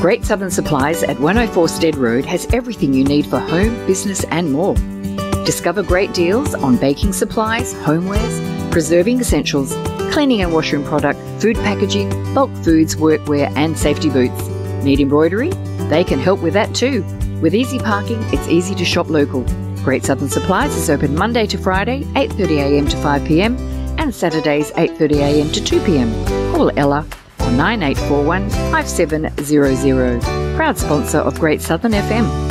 Great Southern Supplies at 104 Stead Road has everything you need for home, business and more. Discover great deals on baking supplies, homewares, preserving essentials, cleaning and washroom product, food packaging, bulk foods, workwear and safety boots. Need embroidery? They can help with that too. With easy parking, it's easy to shop local. Great Southern Supplies is open Monday to Friday, 8:30am to 5pm and Saturdays 8:30am to 2pm. Call Ella on 9841 5700. Proud sponsor of Great Southern FM.